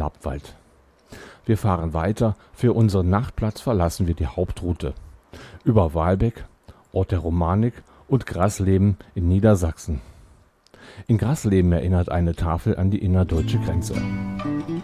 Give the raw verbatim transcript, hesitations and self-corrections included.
Lappwald. Wir fahren weiter, für unseren Nachtplatz verlassen wir die Hauptroute. Über Wahlbeck, Ort der Romanik und Grasleben in Niedersachsen. In Grasleben erinnert eine Tafel an die innerdeutsche Grenze.